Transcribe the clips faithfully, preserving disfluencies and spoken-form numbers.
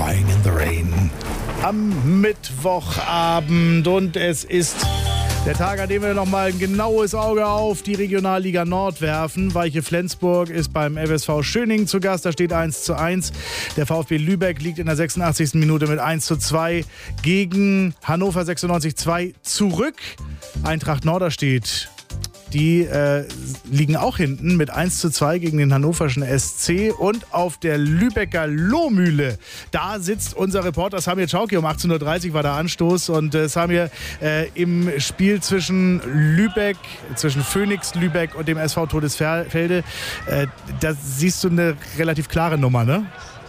Crying in the Rain. Am Mittwochabend und es ist der Tag, an dem wir nochmal ein genaues Auge auf die Regionalliga Nord werfen. Weiche Flensburg ist beim F S V Schöningen zu Gast, da steht eins zu eins. Der VfB Lübeck liegt in der sechsundachtzigsten Minute mit eins zu zwei gegen Hannover sechsundneunzig zwei zurück. Eintracht Norderstedt, die äh, liegen auch hinten mit eins zu zwei gegen den hannoverschen S C. Und auf der Lübecker Lohmühle, da sitzt unser Reporter Samir Czauki. Um achtzehn Uhr dreißig war der Anstoß. Und äh, Samir, äh, im Spiel zwischen Lübeck, zwischen Phoenix Lübeck und dem S V Todesfelde, äh, da siehst du eine relativ klare Nummer, ne?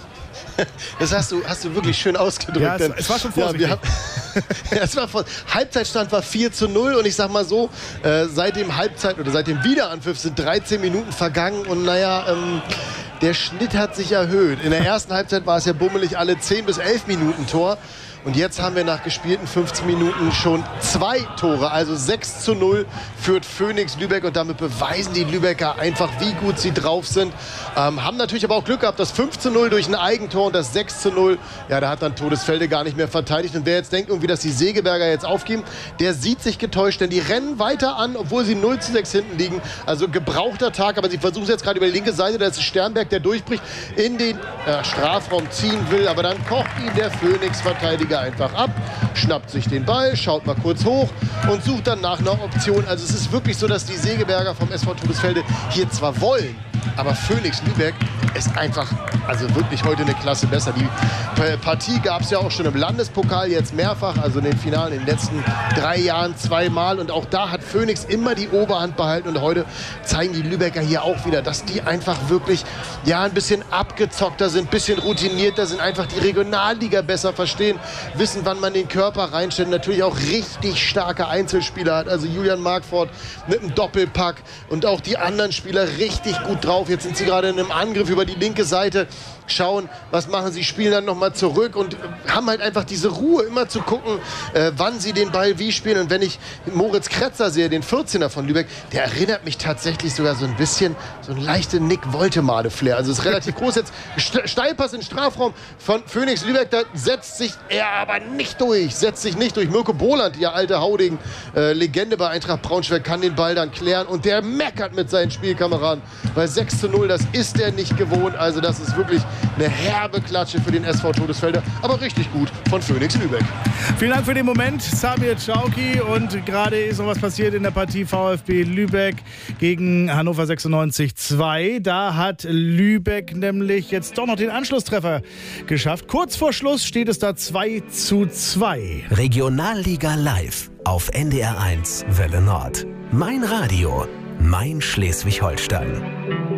Das hast du, hast du wirklich schön ausgedrückt. Ja, es, es war schon vorsichtig. Ja, wir haben, ja, es war vor, Halbzeitstand war vier zu null und ich sag mal so, äh, seit dem Halbzeit oder seit dem Wiederanpfiff sind dreizehn Minuten vergangen und naja, ähm, der Schnitt hat sich erhöht. In der ersten Halbzeit war es ja bummelig alle zehn bis elf Minuten Tor. Und jetzt haben wir nach gespielten fünfzehn Minuten schon zwei Tore. Also sechs zu null führt Phoenix Lübeck. Und damit beweisen die Lübecker einfach, wie gut sie drauf sind. Ähm, haben natürlich aber auch Glück gehabt. Das fünf zu null durch ein Eigentor und das sechs zu null. Ja, da hat dann Todesfelde gar nicht mehr verteidigt. Und wer jetzt denkt, irgendwie, dass die Segeberger jetzt aufgeben, der sieht sich getäuscht. Denn die rennen weiter an, obwohl sie null zu sechs hinten liegen. Also gebrauchter Tag. Aber sie versuchen es jetzt gerade über die linke Seite. Da ist Sternberg, der durchbricht, in den äh, Strafraum ziehen will. Aber dann kocht ihn der Phoenix-Verteidiger einfach ab, schnappt sich den Ball, schaut mal kurz hoch und sucht dann nach einer Option. Also es ist wirklich so, dass die Segeberger vom S V Todesfelde hier zwar wollen, aber Phoenix Lübeck ist einfach, also wirklich heute eine Klasse besser. Die Partie gab es ja auch schon im Landespokal jetzt mehrfach, also in den Finalen in den letzten drei Jahren zweimal. Und auch da hat Phoenix immer die Oberhand behalten. Und heute zeigen die Lübecker hier auch wieder, dass die einfach wirklich ja ein bisschen abgezockter sind, ein bisschen routinierter sind, einfach die Regionalliga besser verstehen, wissen, wann man den Körper reinstellt. Natürlich auch richtig starke Einzelspieler hat. Also Julian Markford mit einem Doppelpack und auch die anderen Spieler richtig gut drauf. Jetzt sind sie gerade in einem Angriff über die linke Seite, schauen, was machen sie, spielen dann nochmal zurück und haben halt einfach diese Ruhe, immer zu gucken, äh, wann sie den Ball wie spielen. Und wenn ich Moritz Kretzer sehe, den vierzehner von Lübeck, der erinnert mich tatsächlich sogar so ein bisschen, so ein leichter Nick Woltemade-Flair. Also ist relativ groß jetzt. Steilpass in den Strafraum von Phoenix Lübeck, da setzt sich er aber nicht durch, setzt sich nicht durch. Mirko Boland, die alte Hauding, äh, Legende bei Eintracht Braunschweig, kann den Ball dann klären und der meckert mit seinen Spielkameraden. Bei sechs zu null, das ist er nicht gewohnt. Also das ist wirklich eine herbe Klatsche für den S V Todesfelder, aber richtig gut von Phoenix Lübeck. Vielen Dank für den Moment, Samir Czauki. Und gerade ist noch was passiert in der Partie VfB Lübeck gegen Hannover sechsundneunzig zwei. Da hat Lübeck nämlich jetzt doch noch den Anschlusstreffer geschafft. Kurz vor Schluss steht es da zwei zu zwei. Regionalliga live auf N D R eins Welle Nord. Mein Radio, mein Schleswig-Holstein.